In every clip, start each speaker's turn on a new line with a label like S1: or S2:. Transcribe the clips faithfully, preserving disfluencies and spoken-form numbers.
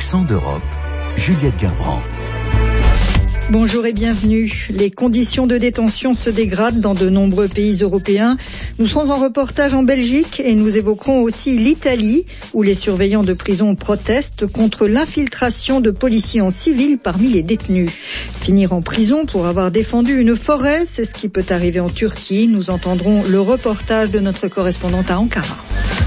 S1: Accent d'Europe, Juliette Gerbrand.
S2: Bonjour et bienvenue. Les conditions de détention se dégradent dans de nombreux pays européens. Nous serons en reportage en Belgique et nous évoquerons aussi l'Italie, où les surveillants de prison protestent contre l'infiltration de policiers en civil parmi les détenus. Finir en prison pour avoir défendu une forêt, c'est ce qui peut arriver en Turquie. Nous entendrons le reportage de notre correspondante à Ankara.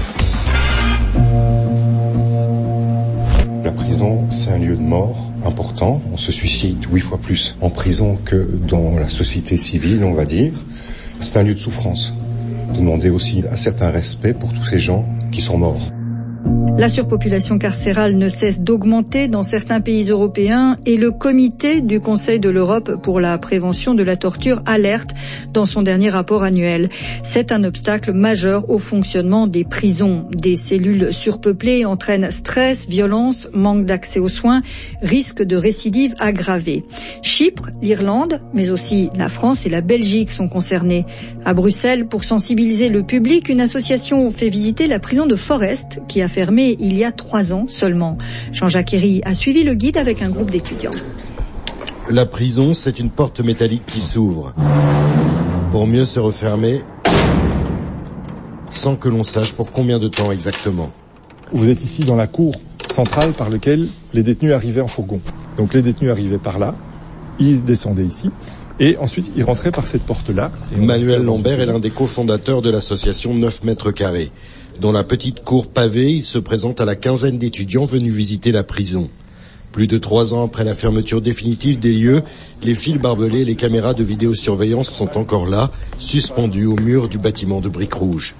S3: La prison, c'est un lieu de mort important. On se suicide huit fois plus en prison que dans la société civile, on va dire. C'est un lieu de souffrance. Demander aussi un certain respect pour tous ces gens qui sont morts.
S2: La surpopulation carcérale ne cesse d'augmenter dans certains pays européens et le comité du Conseil de l'Europe pour la prévention de la torture alerte dans son dernier rapport annuel. C'est un obstacle majeur au fonctionnement des prisons. Des cellules surpeuplées entraînent stress, violence, manque d'accès aux soins, risque de récidive aggravée. Chypre, l'Irlande, mais aussi la France et la Belgique sont concernés. À Bruxelles, pour sensibiliser le public, une association fait visiter la prison de Forest qui a fermé il y a trois ans seulement. Jean-Jacques Herry a suivi le guide avec un groupe d'étudiants.
S4: La prison, c'est une porte métallique qui s'ouvre pour mieux se refermer sans que l'on sache pour combien de temps exactement.
S5: Vous êtes ici dans la cour centrale par laquelle les détenus arrivaient en fourgon. Donc les détenus arrivaient par là, ils descendaient ici. Et ensuite, ils rentraient par cette porte-là.
S4: Manuel Lambert est l'un des cofondateurs de l'association neuf mètres carrés. Dans la petite cour pavée, il se présente à la quinzaine d'étudiants venus visiter la prison. Plus de trois ans après la fermeture définitive des lieux, les fils barbelés et les caméras de vidéosurveillance sont encore là, suspendus au mur du bâtiment de briques rouges.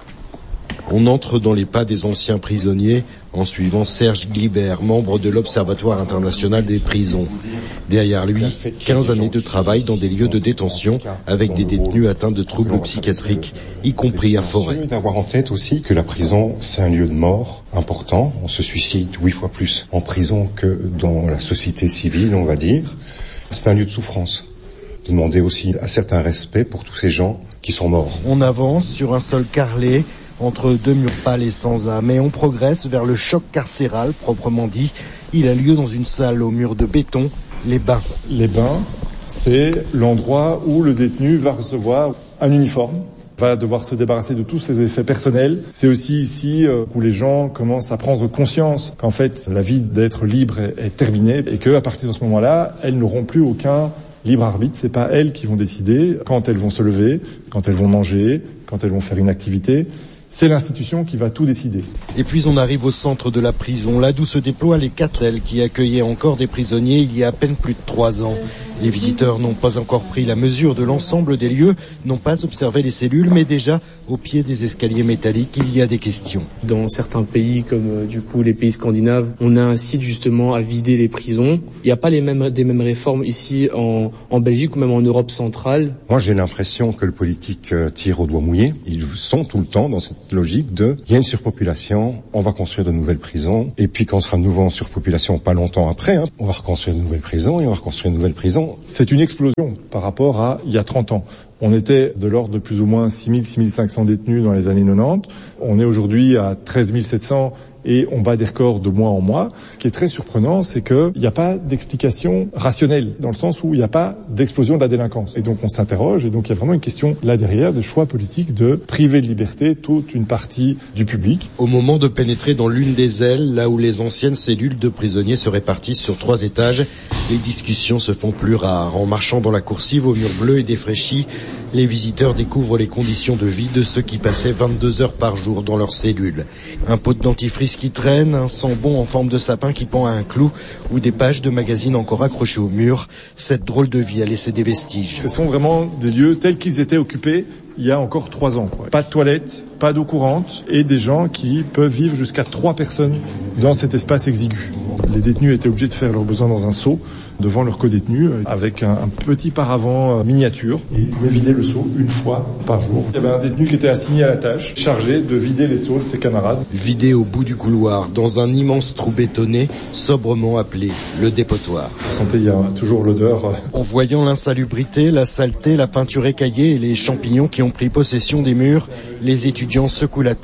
S4: On entre dans les pas des anciens prisonniers en suivant Serge Glibert, membre de l'Observatoire international des prisons. Derrière lui, quinze années de travail dans des lieux de détention avec des détenus atteints de troubles psychiatriques, y compris à Forêt.
S3: Il faut avoir en tête aussi que la prison, c'est un lieu de mort important. On se suicide huit fois plus en prison que dans la société civile, on va dire. C'est un lieu de souffrance. Demander aussi un certain respect pour tous ces gens qui sont morts.
S4: On avance sur un sol carrelé, entre deux murs pâles et sans âme, et on progresse vers le choc carcéral, proprement dit. Il a lieu dans une salle aux murs de béton, les bains.
S5: Les bains, c'est l'endroit où le détenu va recevoir un uniforme, va devoir se débarrasser de tous ses effets personnels. C'est aussi ici où les gens commencent à prendre conscience qu'en fait, la vie d'être libre est, est terminée et qu'à partir de ce moment-là, elles n'auront plus aucun libre arbitre. C'est pas elles qui vont décider quand elles vont se lever, quand elles vont manger, quand elles vont faire une activité. C'est l'institution qui va tout décider.
S4: Et puis on arrive au centre de la prison, là d'où se déploient les Catelles qui accueillaient encore des prisonniers il y a à peine plus de trois ans. Les visiteurs n'ont pas encore pris la mesure de l'ensemble des lieux, n'ont pas observé les cellules, mais déjà, au pied des escaliers métalliques, il y a des questions.
S6: Dans certains pays, comme euh, du coup les pays scandinaves, on a un site justement à vider les prisons. Il n'y a pas les mêmes, des mêmes réformes ici en, en Belgique ou même en Europe centrale.
S3: Moi, j'ai l'impression que le politique euh, tire au doigt mouillé. Ils sont tout le temps dans cette logique de il y a une surpopulation, on va construire de nouvelles prisons, et puis quand on sera de nouveau en surpopulation pas longtemps après, hein, on va reconstruire de nouvelles prisons et on va reconstruire de nouvelles prisons.
S5: C'est une explosion par rapport à il y a trente ans. On était de l'ordre de plus ou moins six mille, six mille cinq cents détenus dans les années quatre-vingt-dix. On est aujourd'hui à treize mille sept cents et on bat des records de mois en mois. Ce qui est très surprenant, c'est qu'il n'y a pas d'explication rationnelle, dans le sens où il n'y a pas d'explosion de la délinquance. Et donc on s'interroge, et donc il y a vraiment une question là derrière de choix politique de priver de liberté toute une partie du public.
S4: Au moment de pénétrer dans l'une des ailes, là où les anciennes cellules de prisonniers se répartissent sur trois étages, les discussions se font plus rares. En marchant dans la coursive aux murs bleus et défraîchis, les visiteurs découvrent les conditions de vie de ceux qui passaient vingt-deux heures par jour dans leurs cellules. Un pot de dentifrice qui traîne, un sambon en forme de sapin qui pend à un clou, ou des pages de magazines encore accrochées au mur. Cette drôle de vie a laissé des vestiges.
S5: Ce sont vraiment des lieux tels qu'ils étaient occupés il y a encore trois ans, quoi. Pas de toilettes, pas d'eau courante, et des gens qui peuvent vivre jusqu'à trois personnes dans cet espace exigu. Les détenus étaient obligés de faire leurs besoins dans un seau devant leurs co-détenus avec un, un petit paravent miniature. Et ils pouvaient vider le seau une fois par jour. Il y avait un détenu qui était assigné à la tâche, chargé de vider les seaux de ses camarades.
S4: Vidé au bout du couloir, dans un immense trou bétonné, sobrement appelé le dépotoir.
S5: Vous sentez, il y a toujours l'odeur.
S4: En voyant l'insalubrité, la saleté, la peinture écaillée et les champignons qui ont pris possession des murs, les étudiants secouent la tête.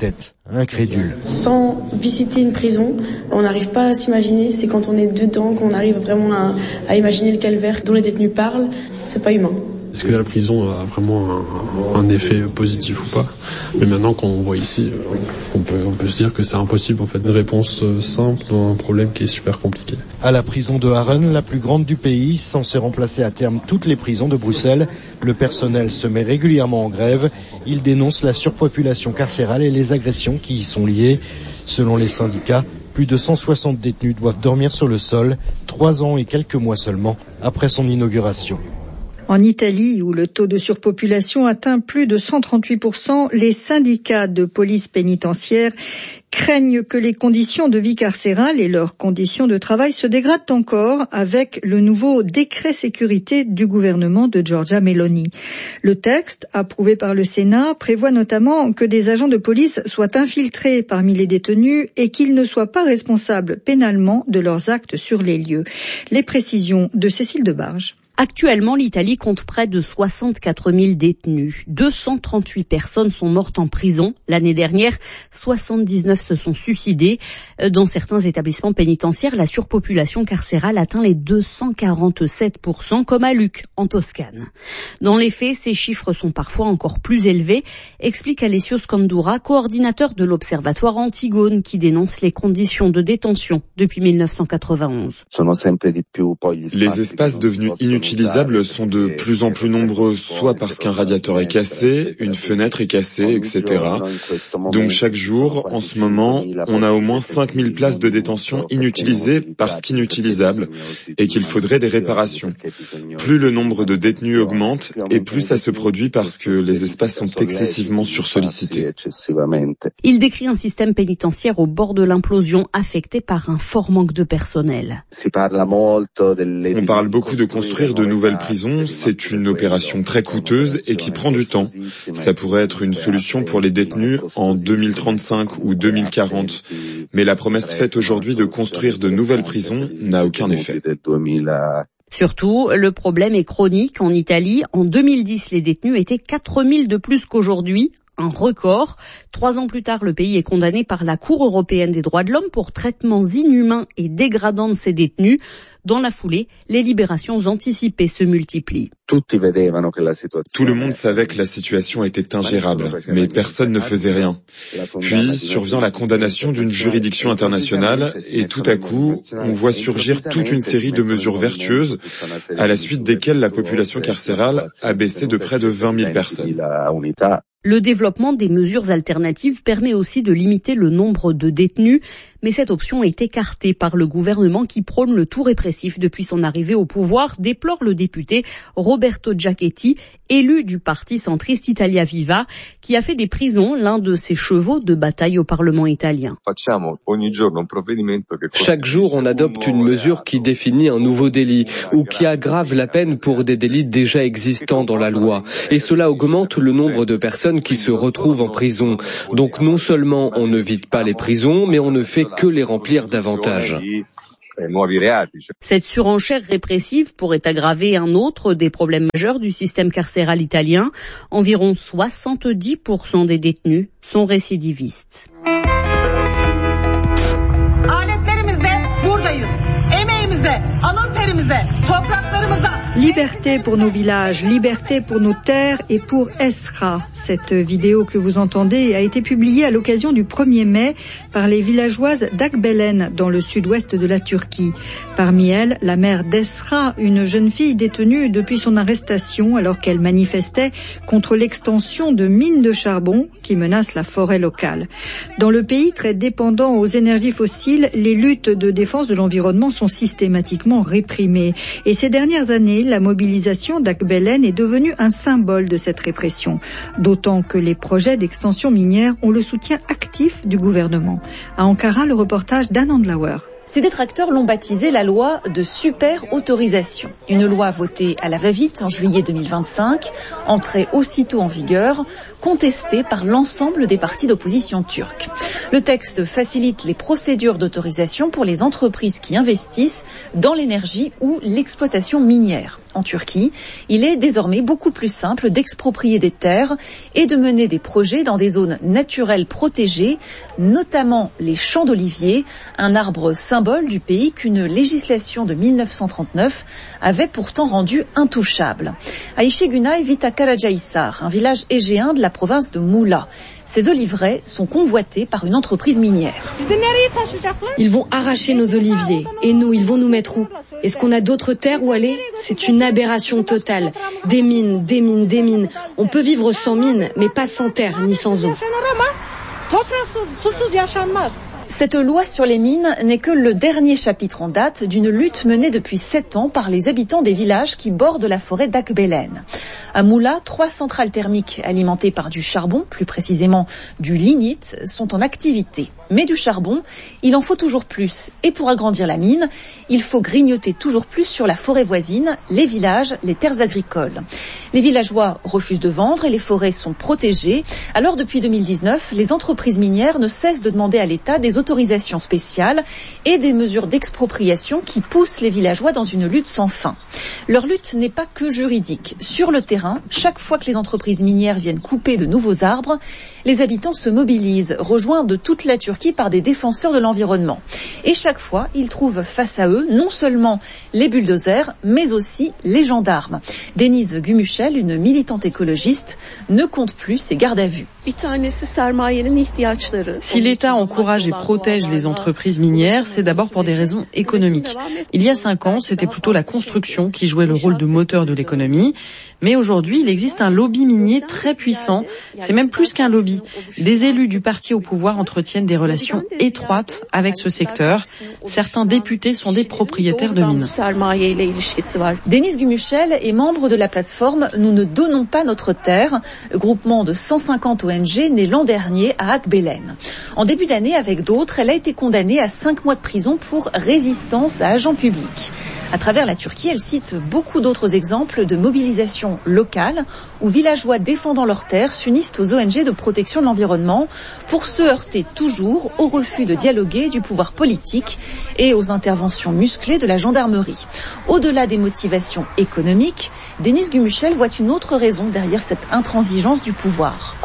S4: incrédule.
S7: Sans visiter une prison, on n'arrive pas à s'imaginer. C'est quand on est dedans qu'on arrive vraiment à, à imaginer le calvaire dont les détenus parlent. C'est pas humain.
S8: Est-ce que la prison a vraiment un, un effet positif ou pas? Mais maintenant qu'on voit ici, on peut, on peut se dire que c'est impossible en fait. Une réponse simple dans un problème qui est super compliqué.
S4: À la prison de Haren, la plus grande du pays, censée remplacer à terme toutes les prisons de Bruxelles, le personnel se met régulièrement en grève. Il dénonce la surpopulation carcérale et les agressions qui y sont liées. Selon les syndicats, plus de cent soixante détenus doivent dormir sur le sol, trois ans et quelques mois seulement après son inauguration.
S2: En Italie, où le taux de surpopulation atteint plus de cent trente-huit pour cent, les syndicats de police pénitentiaire craignent que les conditions de vie carcérale et leurs conditions de travail se dégradent encore avec le nouveau décret sécurité du gouvernement de Giorgia Meloni. Le texte, approuvé par le Sénat, prévoit notamment que des agents de police soient infiltrés parmi les détenus et qu'ils ne soient pas responsables pénalement de leurs actes sur les lieux. Les précisions de Cécile Debarge.
S9: Actuellement, l'Italie compte près de soixante-quatre mille détenus. deux cent trente-huit personnes sont mortes en prison. L'année dernière, soixante-dix-neuf se sont suicidés. Dans certains établissements pénitentiaires, la surpopulation carcérale atteint les deux cent quarante-sept pour cent, comme à Lucques, en Toscane. Dans les faits, ces chiffres sont parfois encore plus élevés, explique Alessio Scandura, coordinateur de l'Observatoire Antigone, qui dénonce les conditions de détention depuis mille neuf cent quatre-vingt-onze.
S10: Les espaces devenus inutiles utilisables sont de plus en plus nombreux, soit parce qu'un radiateur est cassé, une fenêtre est cassée, et cetera. Donc chaque jour, en ce moment, on a au moins cinq mille places de détention inutilisées parce qu'inutilisables et qu'il faudrait des réparations. Plus le nombre de détenus augmente et plus ça se produit parce que les espaces sont excessivement sursollicités.
S9: Il décrit un système pénitentiaire au bord de l'implosion affecté par un fort manque de personnel.
S10: On parle beaucoup de construire de nouvelles prisons, c'est une opération très coûteuse et qui prend du temps. Ça pourrait être une solution pour les détenus en deux mille trente-cinq ou deux mille quarante. Mais la promesse faite aujourd'hui de construire de nouvelles prisons n'a aucun effet.
S9: Surtout, le problème est chronique. En Italie, en deux mille dix, les détenus étaient quatre mille de plus qu'aujourd'hui. Un record. Trois ans plus tard, le pays est condamné par la Cour européenne des droits de l'homme pour traitements inhumains et dégradants de ses détenus. Dans la foulée, les libérations anticipées se multiplient.
S10: Tout le monde savait que la situation était ingérable, mais personne ne faisait rien. Puis survient la condamnation d'une juridiction internationale et tout à coup, on voit surgir toute une série de mesures vertueuses à la suite desquelles la population carcérale a baissé de près de vingt mille personnes.
S9: Le développement des mesures alternatives permet aussi de limiter le nombre de détenus, mais cette option est écartée par le gouvernement qui prône le tout répressif depuis son arrivée au pouvoir, déplore le député Roberto Giachetti, élu du parti centriste Italia Viva, qui a fait des prisons l'un de ses chevaux de bataille au Parlement italien.
S11: Chaque jour, on adopte une mesure qui définit un nouveau délit ou qui aggrave la peine pour des délits déjà existants dans la loi. Et cela augmente le nombre de personnes qui se retrouvent en prison. Donc non seulement on ne vide pas les prisons, mais on ne fait que les remplir davantage.
S9: Cette surenchère répressive pourrait aggraver un autre des problèmes majeurs du système carcéral italien. Environ soixante-dix pour cent des détenus sont récidivistes.
S2: Liberté pour nos villages, liberté pour nos terres et pour Esra. Cette vidéo que vous entendez a été publiée à l'occasion du premier mai par les villageoises d'Akbelen dans le sud-ouest de la Turquie. Parmi elles, la mère d'Esra, une jeune fille détenue depuis son arrestation alors qu'elle manifestait contre l'extension de mines de charbon qui menacent la forêt locale. Dans le pays très dépendant aux énergies fossiles, les luttes de défense de l'environnement sont systématiquement réprimées. Et ces dernières années, la mobilisation d'Akbelen est devenue un symbole de cette répression. D'autant que les projets d'extension minière ont le soutien actif du gouvernement. À Ankara, le reportage d'Anne Andlauer.
S12: Ces détracteurs l'ont baptisé la loi de super-autorisation. Une loi votée à la va-vite en juillet deux mille vingt-cinq, entrée aussitôt en vigueur, contestée par l'ensemble des partis d'opposition turcs. Le texte facilite les procédures d'autorisation pour les entreprises qui investissent dans l'énergie ou l'exploitation minière. en Turquie, il est désormais beaucoup plus simple d'exproprier des terres et de mener des projets dans des zones naturelles protégées, notamment les champs d'oliviers, un arbre symbole du pays qu'une législation de mille neuf cent trente-neuf avait pourtant rendu intouchable. Ayşe Günay vit à Karacahisar, un village égéen de la province de Muğla. Ces oliveraies sont convoités par une entreprise minière.
S13: Ils vont arracher nos oliviers. Et nous, ils vont nous mettre où? Est-ce qu'on a d'autres terres où aller? C'est une aberration totale. Des mines, des mines, des mines. On peut vivre sans mines, mais pas sans terre ni sans eau.
S12: Cette loi sur les mines n'est que le dernier chapitre en date d'une lutte menée depuis sept ans par les habitants des villages qui bordent la forêt d'Akbelen. À Muğla, trois centrales thermiques alimentées par du charbon, plus précisément du lignite, sont en activité. Mais du charbon, il en faut toujours plus. Et pour agrandir la mine, il faut grignoter toujours plus sur la forêt voisine, les villages, les terres agricoles. Les villageois refusent de vendre et les forêts sont protégées. Alors depuis deux mille dix-neuf, les entreprises minières ne cessent de demander à l'État des autorisations spéciales et des mesures d'expropriation qui poussent les villageois dans une lutte sans fin. Leur lutte n'est pas que juridique. Sur le terrain, chaque fois que les entreprises minières viennent couper de nouveaux arbres, les habitants se mobilisent, rejoints de toute la Turquie par des défenseurs de l'environnement. Et chaque fois, ils trouvent face à eux non seulement les bulldozers, mais aussi les gendarmes. Denise Gümüşel, une militante écologiste, ne compte plus ses gardes à vue.
S14: Si l'État encourage et protège les entreprises minières, c'est d'abord pour des raisons économiques. Il y a cinq ans, c'était plutôt la construction qui jouait le rôle de moteur de l'économie. Mais aujourd'hui, il existe un lobby minier très puissant. C'est même plus qu'un lobby. Des élus du parti au pouvoir entretiennent des relations étroites avec ce secteur. Certains députés sont des propriétaires de mines.
S12: Denise Gümüşel est membre de la plateforme Nous ne donnons pas notre terre, groupement de cent cinquante O N G né l'an dernier à Akbelen. En début d'année, avec d'autres, elle a été condamnée à cinq mois de prison pour résistance à agent public. À travers la Turquie, elle cite beaucoup d'autres exemples de mobilisation locale où villageois défendant leurs terres s'unissent aux O N G de protection de l'environnement pour se heurter toujours au refus de dialoguer du pouvoir politique et aux interventions musclées de la gendarmerie. Au-delà des motivations économiques, Denise Gümüşel voit une autre raison derrière cette intransigeance du pouvoir.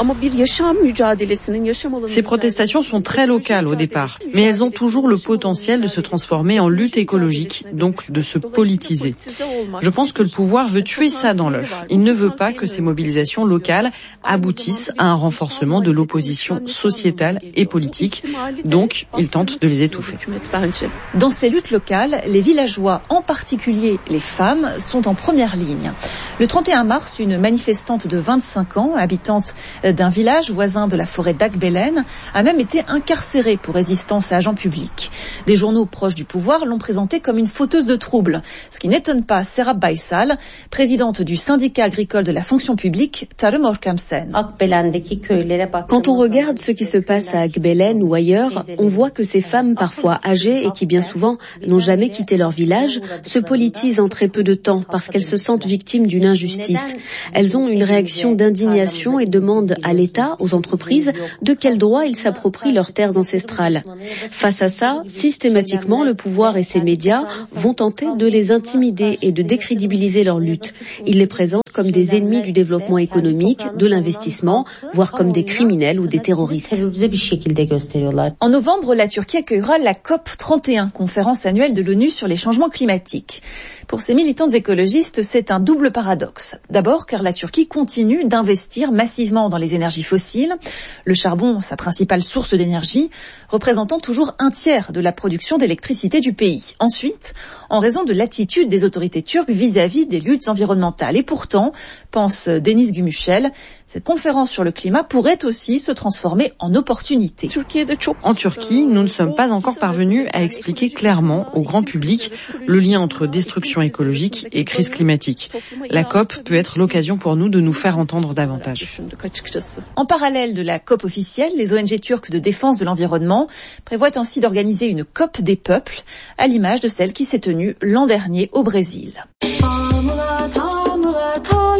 S14: Ces protestations sont très locales au départ, mais elles ont toujours le potentiel de se transformer en lutte écologique, donc de se politiser. Je pense que le pouvoir veut tuer ça dans l'œuf. Il ne veut pas que ces mobilisations locales aboutissent à un renforcement de l'opposition sociétale et politique. Donc, il tente de les étouffer.
S12: Dans ces luttes locales, les villageois, en particulier les femmes, sont en première ligne. Le trente et un mars, une manifestante de vingt-cinq ans, habitante d'un village voisin de la forêt d'Akbelen, a même été incarcérée pour résistance à agent public. Des journaux proches du pouvoir l'ont présentée comme une fauteuse de troubles, ce qui n'étonne pas Serap Baysal, présidente du syndicat agricole de la fonction publique, Tarım Orkamsen.
S15: Quand on regarde ce qui se passe à Akbelen ou ailleurs, on voit que ces femmes parfois âgées et qui bien souvent n'ont jamais quitté leur village se politisent en très peu de temps parce qu'elles se sentent victimes d'une injustice. Elles ont une réaction d'indignation et demandent à l'État, aux entreprises, de quel droit ils s'approprient leurs terres ancestrales. Face à ça, systématiquement, le pouvoir et ses médias vont tenter de les intimider et de décrédibiliser leur lutte. Ils les présentent comme des ennemis du développement économique, de l'investissement, voire comme des criminels ou des terroristes.
S12: En novembre, la Turquie accueillera la COP trente et un, conférence annuelle de l'ONU sur les changements climatiques. Pour ces militantes écologistes, c'est un double paradoxe. D'abord, car la Turquie continue d'investir massivement dans les énergies fossiles. Le charbon, sa principale source d'énergie, représentant toujours un tiers de la production d'électricité du pays. Ensuite, en raison de l'attitude des autorités turques vis-à-vis des luttes environnementales. Et pourtant, pense Denise Gümüşel, cette conférence sur le climat pourrait aussi se transformer en opportunité.
S14: En Turquie, nous ne sommes pas encore parvenus à expliquer clairement au grand public le lien entre destruction écologique et crise climatique. La COP peut être l'occasion pour nous de nous faire entendre davantage.
S12: En parallèle de la COP officielle, les O N G turques de défense de l'environnement prévoient ainsi d'organiser une COP des peuples, à l'image de celle qui s'est tenue l'an dernier au Brésil.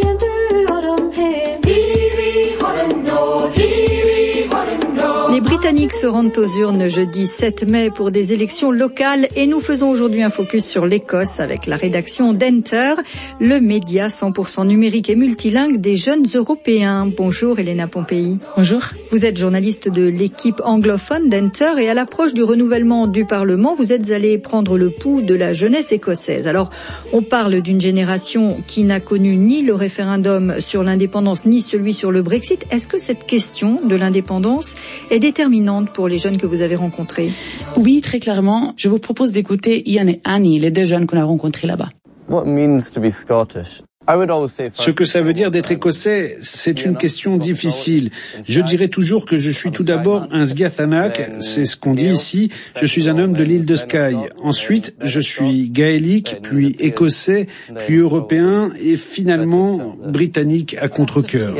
S2: Les Britanniques Britanniques se rendent aux urnes jeudi sept mai pour des élections locales et nous faisons aujourd'hui un focus sur l'Écosse avec la rédaction d'Enter, le média cent pour cent numérique et multilingue des jeunes Européens. Bonjour Elena Pompei.
S16: Bonjour.
S2: Vous êtes journaliste de l'équipe anglophone d'Enter et à l'approche du renouvellement du Parlement, vous êtes allé prendre le pouls de la jeunesse écossaise. Alors, on parle d'une génération qui n'a connu ni le référendum sur l'indépendance ni celui sur le Brexit. Est-ce que cette question de l'indépendance est déterminante pour les jeunes que vous avez rencontrés?
S16: Oui, très clairement. Je vous propose d'écouter Ian et Annie, les deux jeunes qu'on a rencontrés là-bas.
S17: What it means to be Scottish?
S18: Ce que ça veut dire d'être écossais, c'est une question difficile. Je dirais toujours que je suis tout d'abord un Sgathanak, c'est ce qu'on dit ici, je suis un homme de l'île de Skye. Ensuite, je suis gaélique, puis écossais, puis européen et finalement britannique à contre-cœur.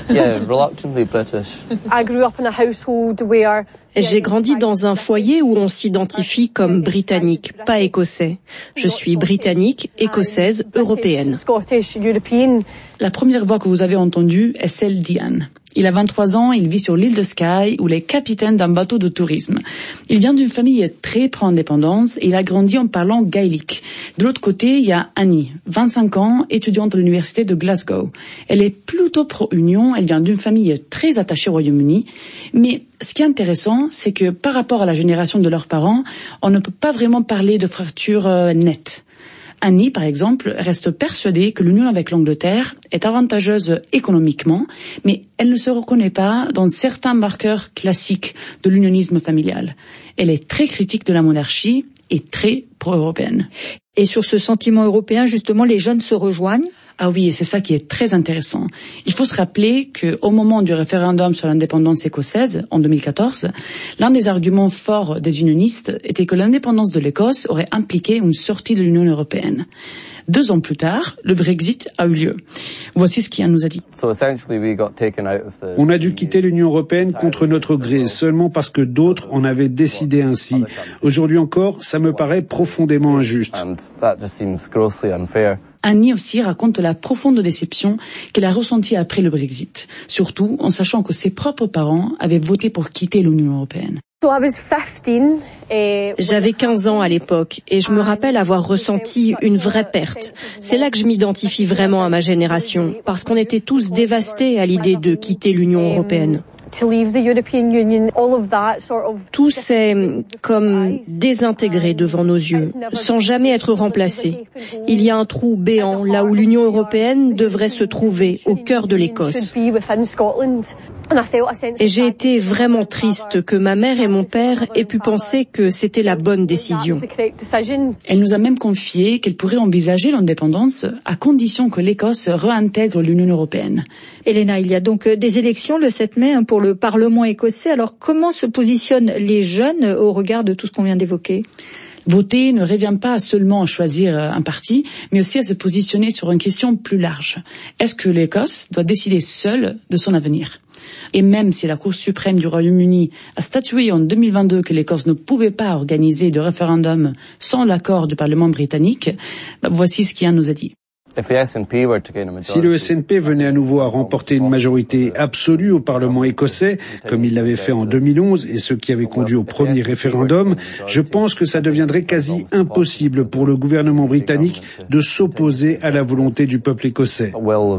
S19: J'ai grandi dans un foyer où on s'identifie comme britannique, pas écossais. Je suis britannique, écossaise, européenne.
S16: La première voix que vous avez entendue est celle d'Ian. Il a vingt-trois ans, il vit sur l'île de Skye où il est capitaine d'un bateau de tourisme. Il vient d'une famille très pro-indépendance et il a grandi en parlant gaélique. De l'autre côté, il y a Annie, vingt-cinq ans, étudiante à l'université de Glasgow. Elle est plutôt pro-Union, elle vient d'une famille très attachée au Royaume-Uni. Mais ce qui est intéressant, c'est que par rapport à la génération de leurs parents, on ne peut pas vraiment parler de fracture euh, nette. Annie, par exemple, reste persuadée que l'union avec l'Angleterre est avantageuse économiquement, mais elle ne se reconnaît pas dans certains marqueurs classiques de l'unionisme familial. Elle est très critique de la monarchie et très pro-européenne.
S2: Et sur ce sentiment européen, justement, les jeunes se rejoignent?
S16: Ah oui, et c'est ça qui est très intéressant. Il faut se rappeler qu'au moment du référendum sur l'indépendance écossaise, en deux mille quatorze, l'un des arguments forts des unionistes était que l'indépendance de l'Écosse aurait impliqué une sortie de l'Union européenne. Deux ans plus tard, le Brexit a eu lieu. Voici ce qu'Ian nous a dit.
S18: On a dû quitter l'Union européenne contre notre gré, seulement parce que d'autres en avaient décidé ainsi. Aujourd'hui encore, ça me paraît profondément injuste.
S16: Annie aussi raconte la profonde déception qu'elle a ressentie après le Brexit, surtout en sachant que ses propres parents avaient voté pour quitter l'Union européenne.
S19: J'avais quinze ans à l'époque et je me rappelle avoir ressenti une vraie perte. C'est là que je m'identifie vraiment à ma génération, parce qu'on était tous dévastés à l'idée de quitter l'Union européenne. Tout s'est comme désintégré devant nos yeux, sans jamais être remplacé. Il y a un trou béant là où l'Union européenne devrait se trouver, au cœur de l'Écosse. Et j'ai été vraiment triste que ma mère et mon père aient pu penser que c'était la bonne décision.
S16: Elle nous a même confié qu'elle pourrait envisager l'indépendance à condition que l'Écosse réintègre l'Union européenne.
S2: Elena, il y a donc des élections le sept mai pour le Parlement écossais. Alors comment se positionnent les jeunes au regard de tout ce qu'on vient d'évoquer ?
S16: Voter ne revient pas seulement à choisir un parti, mais aussi à se positionner sur une question plus large. Est-ce que l'Écosse doit décider seule de son avenir ? Et même si la Cour suprême du Royaume-Uni a statué en deux mille vingt-deux que l'Écosse ne pouvait pas organiser de référendum sans l'accord du Parlement britannique, bah voici ce qu'Ian nous a dit.
S18: Si le S N P venait à nouveau à remporter une majorité absolue au Parlement écossais, comme il l'avait fait en deux mille onze et ce qui avait conduit au premier référendum, je pense que ça deviendrait quasi impossible pour le gouvernement britannique de s'opposer à la volonté du peuple écossais.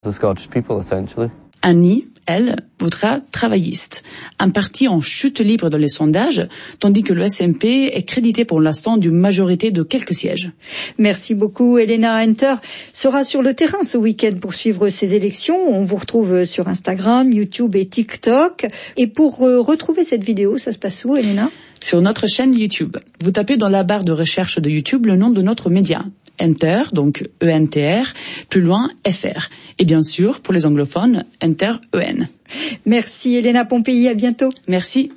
S16: Annie, elle, voudra travailliste, un parti en chute libre dans les sondages, tandis que le S N P est crédité pour l'instant d'une majorité de quelques sièges.
S2: Merci beaucoup. Elena Enter sera sur le terrain ce week-end pour suivre ces élections. On vous retrouve sur Instagram, YouTube et TikTok. Et pour euh, retrouver cette vidéo, ça se passe où, Elena ?
S16: Sur notre chaîne YouTube. Vous tapez dans la barre de recherche de YouTube le nom de notre média. Enter, donc E N T R, plus loin F R. Et bien sûr, pour les anglophones, Enter E N.
S2: Merci Elena Pompei, à bientôt.
S16: Merci.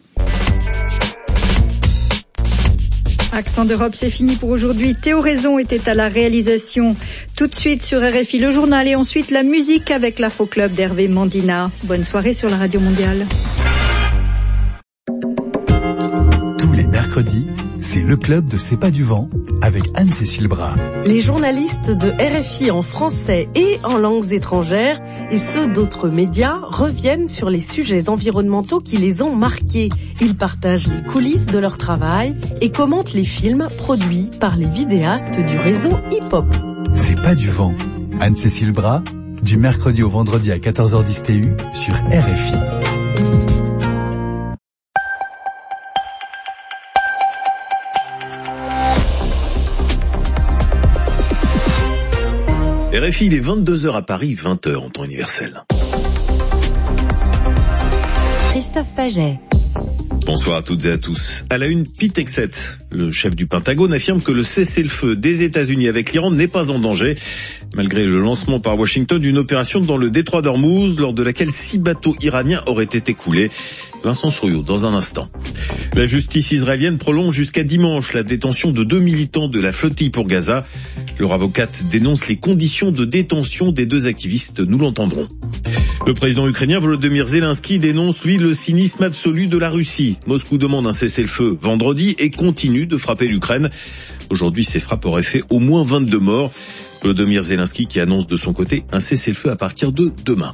S2: Accent d'Europe, c'est fini pour aujourd'hui. Théo Raison était à la réalisation. Tout de suite sur R F I, le journal et ensuite la musique avec l'Afro Club d'Hervé Mandina. Bonne soirée sur la Radio Mondiale.
S1: Tous les mercredis, c'est le club de C'est pas du vent avec Anne-Cécile Bras.
S20: Les journalistes de R F I en français et en langues étrangères et ceux d'autres médias reviennent sur les sujets environnementaux qui les ont marqués. Ils partagent les coulisses de leur travail et commentent les films produits par les vidéastes du réseau hip-hop.
S1: C'est pas du vent. Anne-Cécile Bras, du mercredi au vendredi à quatorze heures dix T U sur R F I.
S21: R F I, il est vingt-deux heures à Paris, vingt heures en temps universel.
S22: Christophe Paget.
S21: Bonsoir à toutes et à tous. À la une, Pete Hegseth, le chef du Pentagone, affirme que le cessez-le-feu des États-Unis avec l'Iran n'est pas en danger, malgré le lancement par Washington d'une opération dans le détroit d'Ormuz, lors de laquelle six bateaux iraniens auraient été coulés. Vincent Souriau, dans un instant. La justice israélienne prolonge jusqu'à dimanche la détention de deux militants de la flottille pour Gaza. Leur avocate dénonce les conditions de détention des deux activistes, nous l'entendrons. Le président ukrainien Volodymyr Zelensky dénonce, lui, le cynisme absolu de la Russie. Moscou demande un cessez-le-feu vendredi et continue de frapper l'Ukraine. Aujourd'hui, ces frappes auraient fait au moins vingt-deux morts. Volodymyr Zelensky qui annonce de son côté un cessez-le-feu à partir de demain.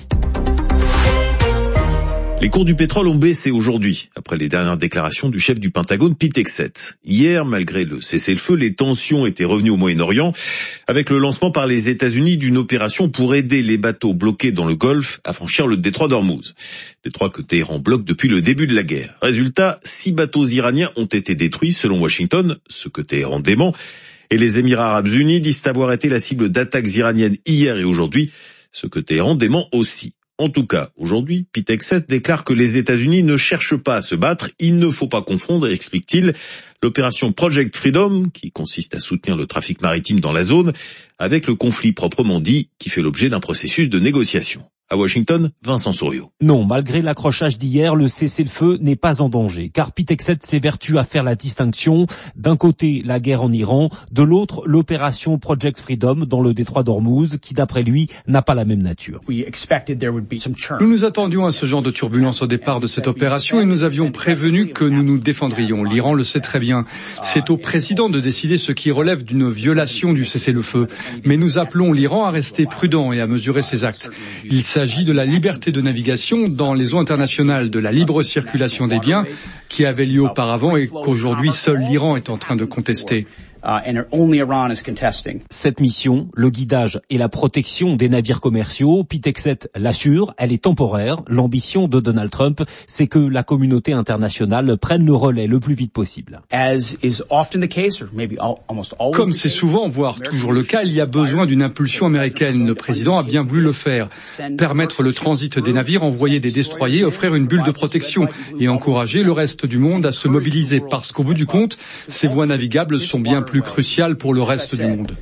S21: Les cours du pétrole ont baissé aujourd'hui, après les dernières déclarations du chef du Pentagone, Pete Hegseth. Hier, malgré le cessez-le-feu, les tensions étaient revenues au Moyen-Orient, avec le lancement par les États-Unis d'une opération pour aider les bateaux bloqués dans le Golfe à franchir le détroit d'Ormuz. Détroit que Téhéran bloque depuis le début de la guerre. Résultat, six bateaux iraniens ont été détruits selon Washington, ce que Téhéran dément, et les Émirats arabes unis disent avoir été la cible d'attaques iraniennes hier et aujourd'hui, ce que Téhéran dément aussi. En tout cas, aujourd'hui, Pete Hegseth déclare que les États-Unis ne cherchent pas à se battre. Il ne faut pas confondre, explique-t-il, l'opération Project Freedom, qui consiste à soutenir le trafic maritime dans la zone, avec le conflit proprement dit, qui fait l'objet d'un processus de négociation. À Washington, Vincent Souriau.
S23: Non, malgré l'accrochage d'hier, le cessez-le-feu n'est pas en danger, car Pete Hegseth s'évertue à faire la distinction. D'un côté, la guerre en Iran, de l'autre, l'opération Project Freedom dans le détroit d'Ormuz, qui d'après lui, n'a pas la même nature.
S24: Nous nous attendions à ce genre de turbulence au départ de cette opération et nous avions prévenu que nous nous défendrions. L'Iran le sait très bien. C'est au président de décider ce qui relève d'une violation du cessez-le-feu. Mais nous appelons l'Iran à rester prudent et à mesurer ses actes. Il Il s'agit de la liberté de navigation dans les eaux internationales, de la libre circulation des biens qui avait lieu auparavant et qu'aujourd'hui seul l'Iran est en train de contester.
S23: Cette mission, le guidage et la protection des navires commerciaux, Pete Hegseth l'assure, elle est temporaire. L'ambition de Donald Trump, c'est que la communauté internationale prenne le relais le plus vite possible.
S24: Comme c'est souvent, voire toujours le cas, il y a besoin d'une impulsion américaine. Le président a bien voulu le faire. Permettre le transit des navires, envoyer des destroyers, offrir une bulle de protection et encourager le reste du monde à se mobiliser parce qu'au bout du compte, ces voies navigables sont bien plus crucial pour le reste du monde.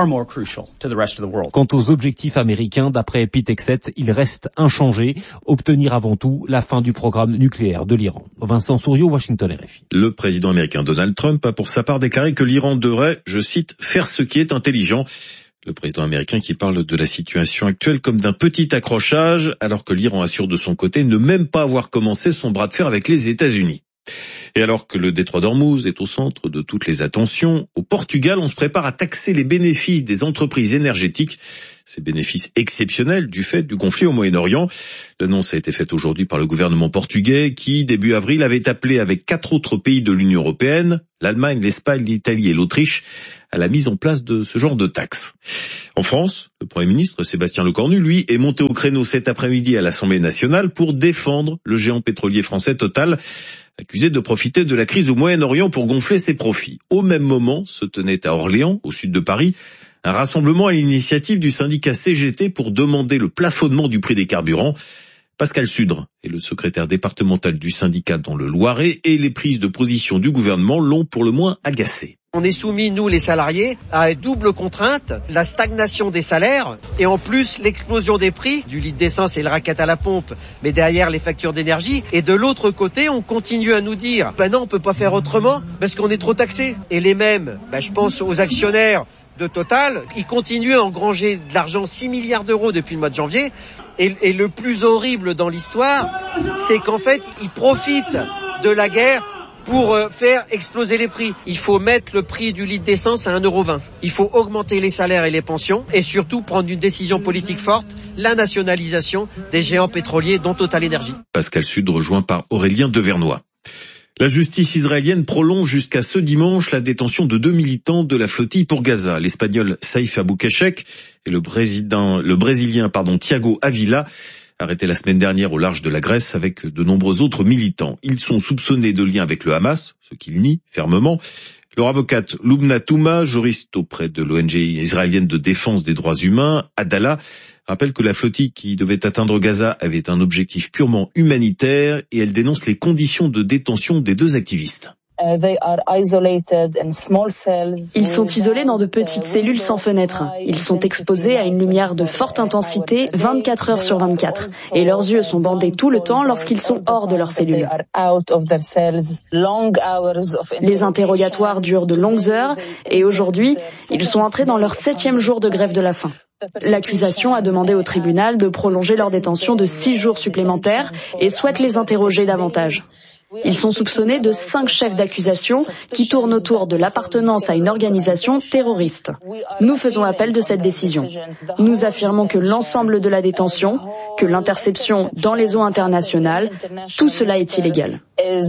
S23: Quant aux objectifs américains, d'après Pete Hegseth, ils restent inchangés. Obtenir avant tout la fin du programme nucléaire de l'Iran. Vincent Souriau, Washington R F I.
S21: Le président américain Donald Trump a pour sa part déclaré que l'Iran devrait, je cite, faire ce qui est intelligent. Le président américain qui parle de la situation actuelle comme d'un petit accrochage, alors que l'Iran assure de son côté ne même pas avoir commencé son bras de fer avec les États-Unis. Et alors que le détroit d'Ormuz est au centre de toutes les attentions, au Portugal, on se prépare à taxer les bénéfices des entreprises énergétiques. Ces bénéfices exceptionnels du fait du conflit au Moyen-Orient. L'annonce a été faite aujourd'hui par le gouvernement portugais qui, début avril, avait appelé avec quatre autres pays de l'Union européenne, l'Allemagne, l'Espagne, l'Italie et l'Autriche, à la mise en place de ce genre de taxes. En France, le Premier ministre Sébastien Lecornu, lui, est monté au créneau cet après-midi à l'Assemblée nationale pour défendre le géant pétrolier français Total, accusé de profiter de la crise au Moyen-Orient pour gonfler ses profits. Au même moment, se tenait à Orléans, au sud de Paris, un rassemblement à l'initiative du syndicat C G T pour demander le plafonnement du prix des carburants. Pascal Sudre est le secrétaire départemental du syndicat dans le Loiret et les prises de position du gouvernement l'ont pour le moins agacé.
S25: On est soumis, nous les salariés, à une double contrainte, la stagnation des salaires et en plus l'explosion des prix du litre d'essence et le racket à la pompe, mais derrière les factures d'énergie. Et de l'autre côté, on continue à nous dire, ben non, on peut pas faire autrement parce qu'on est trop taxé. Et les mêmes, ben je pense aux actionnaires de Total, ils continuent à engranger de l'argent, six milliards d'euros depuis le mois de janvier. Et, et le plus horrible dans l'histoire, c'est qu'en fait, ils profitent de la guerre pour euh, faire exploser les prix. Il faut mettre le prix du litre d'essence à un euro vingt. Il faut augmenter les salaires et les pensions et surtout prendre une décision politique forte, la nationalisation des géants pétroliers dont Total Energy.
S21: Pascal Sud rejoint par Aurélien Devernois. La justice israélienne prolonge jusqu'à ce dimanche la détention de deux militants de la flottille pour Gaza, l'Espagnol Saïf Aboukeshek et le, président, le Brésilien pardon, Thiago Avila, arrêtés la semaine dernière au large de la Grèce avec de nombreux autres militants. Ils sont soupçonnés de liens avec le Hamas, ce qu'ils nient fermement. Leur avocate Lubna Touma, juriste auprès de l'O N G israélienne de défense des droits humains, Adala, rappelle que la flottille qui devait atteindre Gaza avait un objectif purement humanitaire et elle dénonce les conditions de détention des deux activistes.
S3: Ils sont isolés dans de petites cellules sans fenêtres. Ils sont exposés à une lumière de forte intensité vingt-quatre heures sur vingt-quatre. Et leurs yeux sont bandés tout le temps lorsqu'ils sont hors de leurs cellules. Les interrogatoires durent de longues heures et aujourd'hui, ils sont entrés dans leur septième jour de grève de la faim. L'accusation a demandé au tribunal de prolonger leur détention de six jours supplémentaires et souhaite les interroger davantage. Ils sont soupçonnés de cinq chefs d'accusation qui tournent autour de l'appartenance à une organisation terroriste. Nous faisons appel de cette décision. Nous affirmons que l'ensemble de la détention, que l'interception dans les eaux internationales, tout cela est illégal.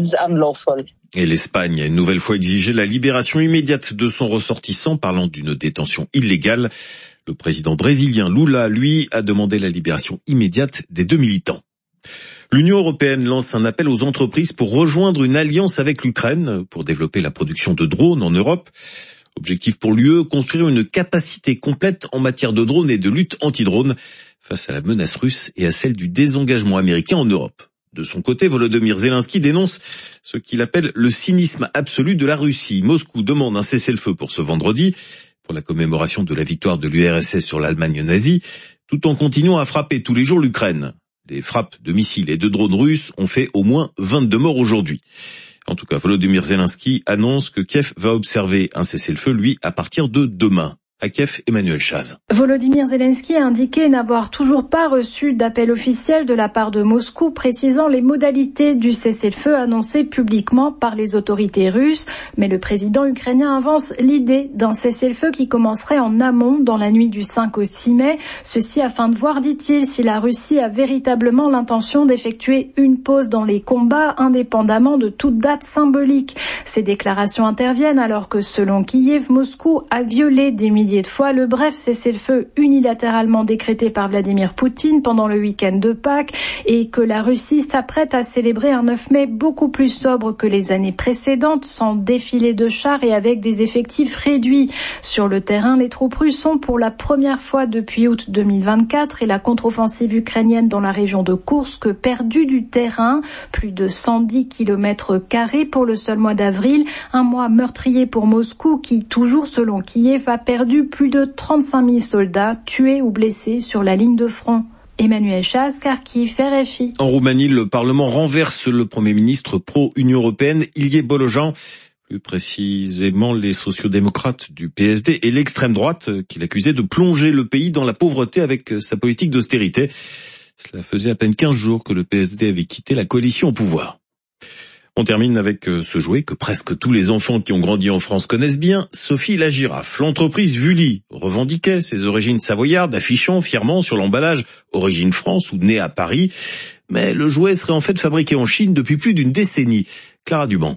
S21: Et l'Espagne a une nouvelle fois exigé la libération immédiate de son ressortissant, parlant d'une détention illégale. Le président brésilien Lula, lui, a demandé la libération immédiate des deux militants. L'Union européenne lance un appel aux entreprises pour rejoindre une alliance avec l'Ukraine pour développer la production de drones en Europe. Objectif pour l'U E, construire une capacité complète en matière de drones et de lutte anti-drones face à la menace russe et à celle du désengagement américain en Europe. De son côté, Volodymyr Zelensky dénonce ce qu'il appelle le cynisme absolu de la Russie. Moscou demande un cessez-le-feu pour ce vendredi, pour la commémoration de la victoire de l'U R S S sur l'Allemagne nazie, tout en continuant à frapper tous les jours l'Ukraine. Des frappes de missiles et de drones russes ont fait au moins vingt-deux morts aujourd'hui. En tout cas, Volodymyr Zelensky annonce que Kiev va observer un cessez-le-feu, lui, à partir de demain. À Kiev, Emmanuel Chaz.
S5: Volodymyr Zelensky a indiqué n'avoir toujours pas reçu d'appel officiel de la part de Moscou précisant les modalités du cessez-le-feu annoncé publiquement par les autorités russes. Mais le président ukrainien avance l'idée d'un cessez-le-feu qui commencerait en amont dans la nuit du cinq au six mai. Ceci afin de voir, dit-il, si la Russie a véritablement l'intention d'effectuer une pause dans les combats indépendamment de toute date symbolique. Ces déclarations interviennent alors que, selon Kiev, Moscou a violé des milliers de fois le bref cessez-le-feu unilatéralement décrété par Vladimir Poutine pendant le week-end de Pâques et que la Russie s'apprête à célébrer un neuf mai beaucoup plus sobre que les années précédentes, sans défilé de chars et avec des effectifs réduits. Sur le terrain, les troupes russes sont pour la première fois depuis août deux mille vingt-quatre et la contre-offensive ukrainienne dans la région de Koursk perdue du terrain, plus de cent dix kilomètres carrés pour le seul mois d'avril, un mois meurtrier pour Moscou qui, toujours selon Kiev, a perdu plus de trente-cinq mille soldats tués ou blessés sur la ligne de front. Emmanuel Chaz, Kharkiv, R F I.
S21: En Roumanie, le Parlement renverse le Premier ministre pro-Union européenne, Ilie Bolojan. Plus précisément, les sociodémocrates du P S D et l'extrême droite qui l'accusaient de plonger le pays dans la pauvreté avec sa politique d'austérité. Cela faisait à peine quinze jours que le P S D avait quitté la coalition au pouvoir. On termine avec ce jouet que presque tous les enfants qui ont grandi en France connaissent bien, Sophie la girafe. L'entreprise Vully revendiquait ses origines savoyardes, affichant fièrement sur l'emballage « Origine France » ou « Né à Paris ». Mais le jouet serait en fait fabriqué en Chine depuis plus d'une décennie. Clara Duban.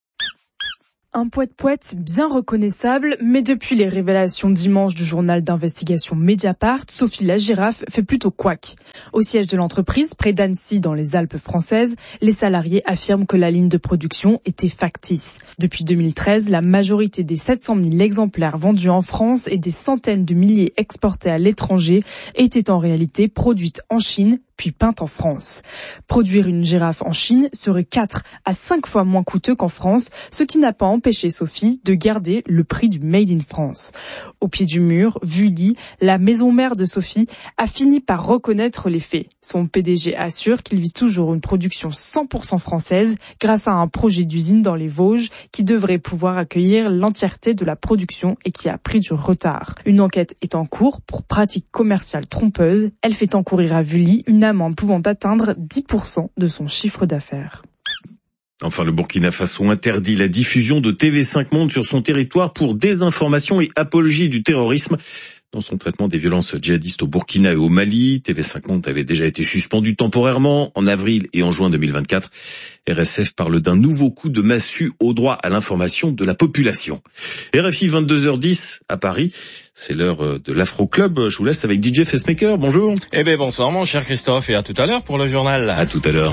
S6: Un poète-poète bien reconnaissable, mais depuis les révélations dimanche du journal d'investigation Mediapart, Sophie la girafe fait plutôt couac. Au siège de l'entreprise, près d'Annecy, dans les Alpes françaises, les salariés affirment que la ligne de production était factice. Depuis deux mille treize, la majorité des sept cent mille exemplaires vendus en France et des centaines de milliers exportés à l'étranger étaient en réalité produites en Chine, puis peinte en France. Produire une girafe en Chine serait quatre à cinq fois moins coûteux qu'en France, ce qui n'a pas empêché Sophie de garder le prix du Made in France. Au pied du mur, Vully, la maison mère de Sophie, a fini par reconnaître les faits. Son P D G assure qu'il vise toujours une production cent pour cent française grâce à un projet d'usine dans les Vosges qui devrait pouvoir accueillir l'entièreté de la production et qui a pris du retard. Une enquête est en cours pour pratique commerciale trompeuse. Elle fait encourir à Vully une amende pouvant atteindre dix pour cent de son chiffre d'affaires.
S21: Enfin, le Burkina Faso interdit la diffusion de T V cinq Monde sur son territoire pour désinformation et apologie du terrorisme. Dans son traitement des violences djihadistes au Burkina et au Mali, T V cinq Monde avait déjà été suspendu temporairement en avril et en juin deux mille vingt-quatre. R S F parle d'un nouveau coup de massue au droit à l'information de la population. R F I vingt-deux heures dix à Paris, c'est l'heure de l'Afro Club. Je vous laisse avec D J Facemaker. Bonjour.
S4: Eh bien bonsoir mon cher Christophe et à tout à l'heure pour le journal.
S21: À tout à l'heure.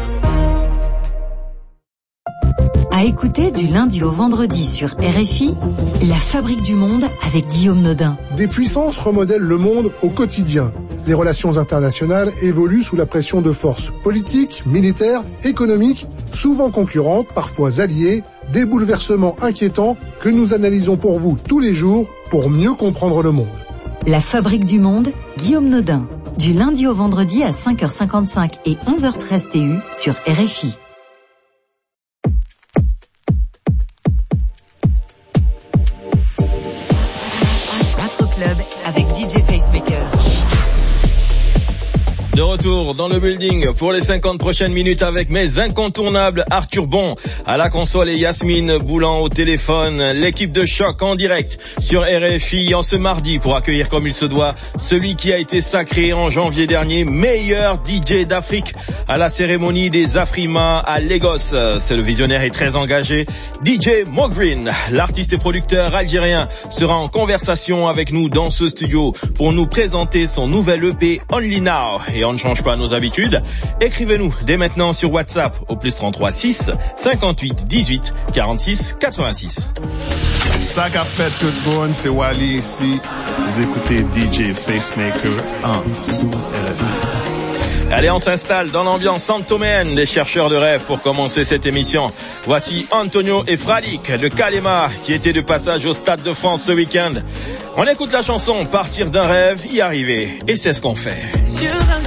S22: À écouter du lundi au vendredi sur R F I, La Fabrique du Monde avec Guillaume Nodin.
S7: Des puissances remodèlent le monde au quotidien. Les relations internationales évoluent sous la pression de forces politiques, militaires, économiques, souvent concurrentes, parfois alliées, des bouleversements inquiétants que nous analysons pour vous tous les jours pour mieux comprendre le monde.
S22: La Fabrique du Monde, Guillaume Nodin. Du lundi au vendredi à cinq heures cinquante-cinq et onze heures treize T U sur R F I. Club avec D J Facemaker.
S4: De retour dans le building pour les cinquante prochaines minutes avec mes incontournables Arthur Bon à la console et Yasmine Boulan au téléphone. L'équipe de Choc en direct sur R F I en ce mardi pour accueillir comme il se doit celui qui a été sacré en janvier dernier meilleur D J d'Afrique à la cérémonie des Afrima à Lagos. C'est le visionnaire et très engagé D J Mo Green. L'artiste et producteur algérien sera en conversation avec nous dans ce studio pour nous présenter son nouvel E P Only Now. Et on ne change pas nos habitudes. Écrivez-nous dès maintenant sur WhatsApp au plus trente-trois six cinquante-huit dix-huit quarante-six quatre-vingt-six.
S8: Ça qu'a fait tout le monde, c'est Wally ici. Vous écoutez D J Facemaker en sous R F I.
S4: Allez, on s'installe dans l'ambiance santoméenne des chercheurs de rêve pour commencer cette émission. Voici Antonio et Fralik, le Kalema, qui était de passage au Stade de France ce week-end. On écoute la chanson Partir d'un rêve, y arriver. Et c'est ce qu'on fait.